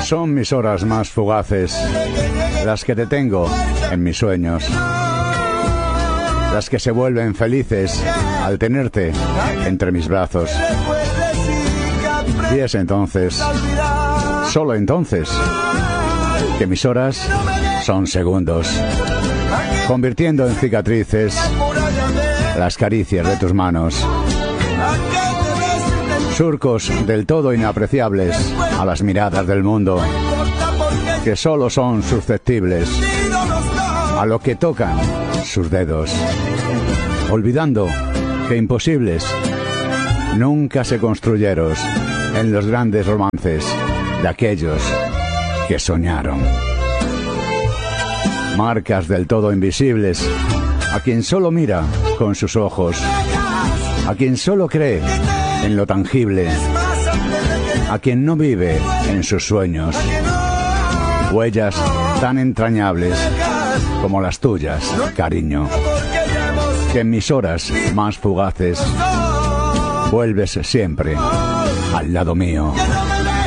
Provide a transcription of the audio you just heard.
Son mis horas más fugaces, las que te tengo en mis sueños, las que se vuelven felices al tenerte entre mis brazos. Y es entonces, solo entonces, que mis horas son segundos, convirtiendo en cicatrices las caricias de tus manos, surcos del todo inapreciables a las miradas del mundo, que solo son susceptibles a lo que tocan sus dedos, olvidando que imposibles nunca se construyeron en los grandes romances de aquellos que soñaron. Marcas del todo invisibles a quien solo mira con sus ojos, a quien solo cree en lo tangible, a quien no vive en sus sueños. Huellas tan entrañables como las tuyas, cariño, que en mis horas más fugaces vuelves siempre al lado mío.